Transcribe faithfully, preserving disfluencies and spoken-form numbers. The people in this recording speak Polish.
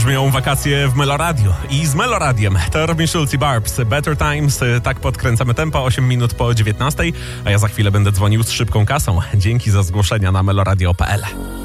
brzmią wakacje w Meloradio i z Meloradiem. To Robin Schulz i Barbs. Better Times. Tak podkręcamy tempo. osiem minut po dziewiętnastej, a ja za chwilę będę dzwonił z szybką kasą. Dzięki za zgłoszenia na meloradio kropka p l.